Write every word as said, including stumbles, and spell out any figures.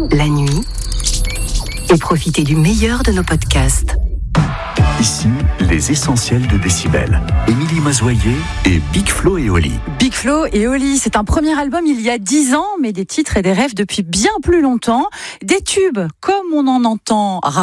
la nuit et profitez du meilleur de nos podcasts. Ici, les essentiels de Décibel. Émilie Mazoyer et Big Flo et Oli. Big Flo et Oli, c'est un premier album il y a dix ans, mais des titres et des rêves depuis bien plus longtemps. Des tubes, comme on en entend rarement.